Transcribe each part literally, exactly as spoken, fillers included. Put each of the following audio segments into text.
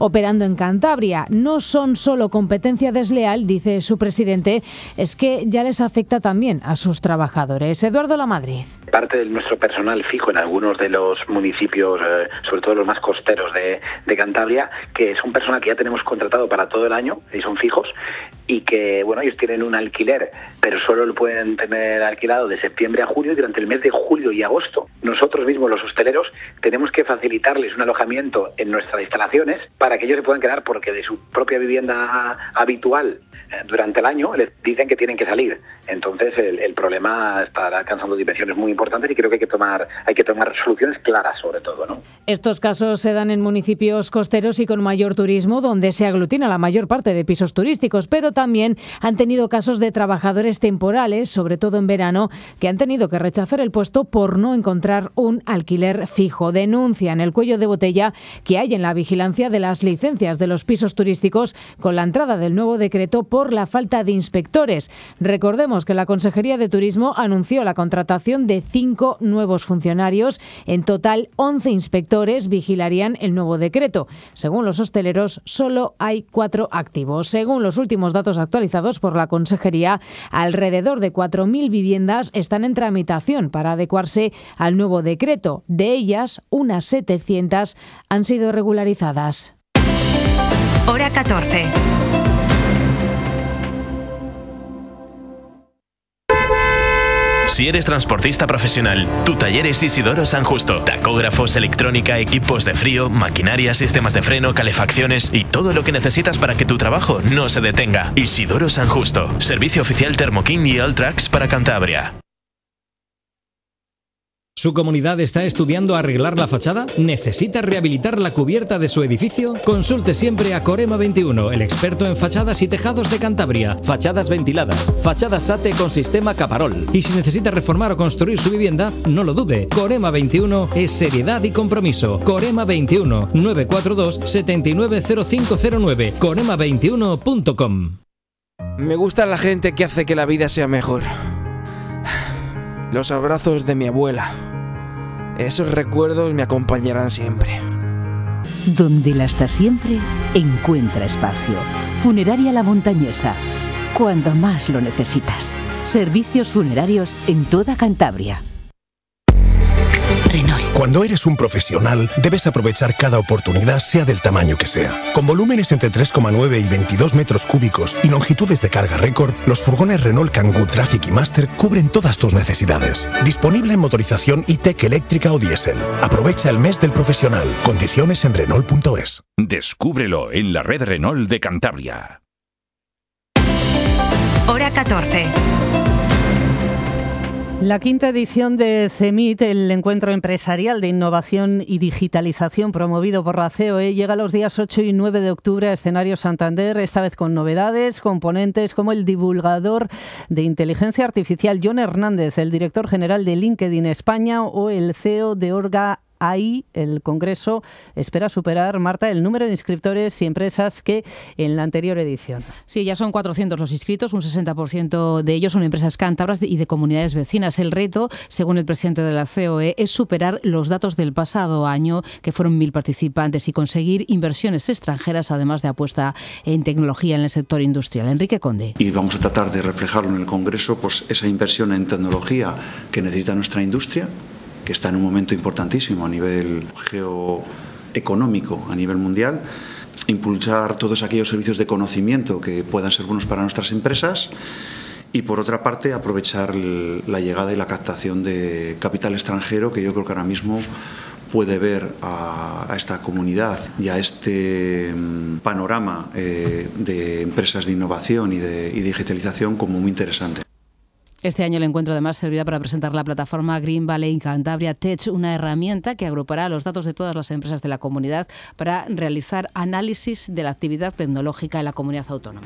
operando en Cantabria. No son solo competencia desleal, dice su presidente, es que ya les afecta también a sus trabajadores. Eduardo Lamadrid. Parte de nuestro personal fijo en algunos de los municipios, eh, sobre todo los más costeros de, de Cantabria, que es un personal que ya tenemos contratado para todo el año y son fijos, y que, bueno, ellos tienen un alquiler, pero solo lo pueden tener alquilado de septiembre a julio, y durante el mes de julio y agosto nosotros mismos, los hosteleros, tenemos que facilitarles un alojamiento en nuestras instalaciones para que ellos se puedan quedar, porque de su propia vivienda habitual eh, durante el año les dicen que tienen que salir. Entonces el, el problema está alcanzando dimensiones muy importantes y creo que hay que tomar hay que tomar soluciones claras, sobre todo, ¿no? Estos casos se dan en municipios costeros y con mayor turismo, donde se aglutina la mayor parte de pisos turísticos, pero también han tenido casos de trabajadores temporales, sobre todo en verano, que han tenido que rechazar el puesto por no encontrar un alquiler fijo. Denuncian el cuello de botella que hay en la vigilancia de las licencias de los pisos turísticos con la entrada del nuevo decreto por la falta de inspectores. Recordemos que la Consejería de Turismo anunció la contratación de cinco nuevos funcionarios. En total, once inspectores vigilarían el nuevo decreto. Según los hosteleros, solo hay cuatro activos. Según los últimos datos actualizados por la Consejería, alrededor de cuatro mil viviendas están en tramitación para adecuarse al nuevo decreto. De ellas, unas setecientas han sido regularizadas. Hora catorce. Si eres transportista profesional, tu taller es Isidoro San Justo. Tacógrafos, electrónica, equipos de frío, maquinaria, sistemas de freno, calefacciones y todo lo que necesitas para que tu trabajo no se detenga. Isidoro San Justo. Servicio oficial Thermo King y Alltrax para Cantabria. ¿Su comunidad está estudiando arreglar la fachada? ¿Necesita rehabilitar la cubierta de su edificio? Consulte siempre a Corema veintiuno, el experto en fachadas y tejados de Cantabria. Fachadas ventiladas, fachadas SATE con sistema Caparol. Y si necesita reformar o construir su vivienda, no lo dude. Corema veintiuno es seriedad y compromiso. Corema veintiuno, nueve cuatro dos, siete nueve cero cinco cero nueve. corema veintiuno punto com. Me gusta la gente que hace que la vida sea mejor. Los abrazos de mi abuela. Esos recuerdos me acompañarán siempre. Donde la está siempre, encuentra espacio. Funeraria La Montañesa. Cuando más lo necesitas. Servicios funerarios en toda Cantabria. Renault. Cuando eres un profesional, debes aprovechar cada oportunidad, sea del tamaño que sea. Con volúmenes entre tres coma nueve y veintidós metros cúbicos y longitudes de carga récord, los furgones Renault Kangoo Traffic y Master cubren todas tus necesidades. Disponible en motorización E-Tech eléctrica o diésel. Aprovecha el mes del profesional. Condiciones en Renault punto es. Descúbrelo en la red Renault de Cantabria. Hora catorce. La quinta edición de CEMIT, el Encuentro Empresarial de Innovación y Digitalización promovido por la C O E, llega los días ocho y nueve de octubre a Escenario Santander, esta vez con novedades, componentes como el divulgador de inteligencia artificial John Hernández, el director general de LinkedIn España o el C E O de Orga. Ahí el Congreso espera superar, Marta, el número de inscriptores y empresas que en la anterior edición. Sí, ya son cuatrocientos los inscritos, un sesenta por ciento de ellos son empresas cántabras y de comunidades vecinas. El reto, según el presidente de la C O E, es superar los datos del pasado año, que fueron mil participantes, y conseguir inversiones extranjeras, además de apuesta en tecnología en el sector industrial. Enrique Conde. Y vamos a tratar de reflejarlo en el Congreso, pues esa inversión en tecnología que necesita nuestra industria, que está en un momento importantísimo a nivel geoeconómico, a nivel mundial, impulsar todos aquellos servicios de conocimiento que puedan ser buenos para nuestras empresas y, por otra parte, aprovechar la llegada y la captación de capital extranjero, que yo creo que ahora mismo puede ver a, a esta comunidad y a este um, panorama eh, de empresas de innovación y de y digitalización como muy interesante. Este año el encuentro además servirá para presentar la plataforma Green Valley Cantabria Tech, una herramienta que agrupará los datos de todas las empresas de la comunidad para realizar análisis de la actividad tecnológica en la comunidad autónoma.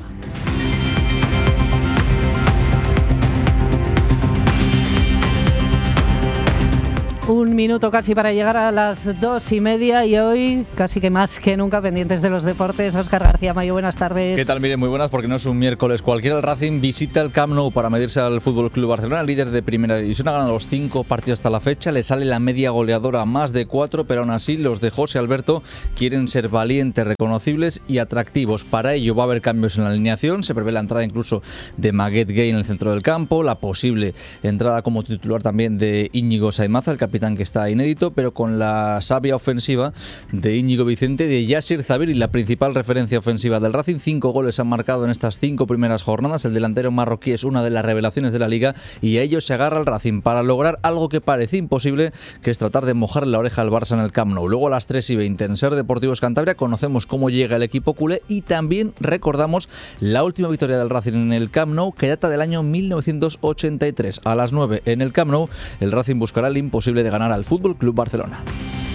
Un minuto casi para llegar a las dos y media y hoy casi que más que nunca pendientes de los deportes. Óscar García Mayo, buenas tardes. ¿Qué tal? Miren, muy buenas, porque no es un miércoles cualquiera. El Racing visita el Camp Nou para medirse al F C Barcelona, líder de Primera División. Ha ganado los cinco partidos hasta la fecha, le sale la media goleadora más de cuatro, pero aún así los de José Alberto quieren ser valientes, reconocibles y atractivos. Para ello va a haber cambios en la alineación, se prevé la entrada incluso de Maguette Gay en el centro del campo, la posible entrada como titular también de Íñigo Saimaza, el capitán que está inédito, pero con la sabia ofensiva de Íñigo Vicente, de Yashir Zabir, y la principal referencia ofensiva del Racing. Cinco goles han marcado en estas cinco primeras jornadas. El delantero marroquí es una de las revelaciones de la liga y a ello se agarra el Racing para lograr algo que parece imposible, que es tratar de mojar la oreja al Barça en el Camp Nou. Luego a las tres y veinte en Ser Deportivos Cantabria conocemos cómo llega el equipo culé y también recordamos la última victoria del Racing en el Camp Nou, que data del año mil novecientos ochenta y tres. A las nueve en el Camp Nou el Racing buscará el imposible de ganar al F C Barcelona.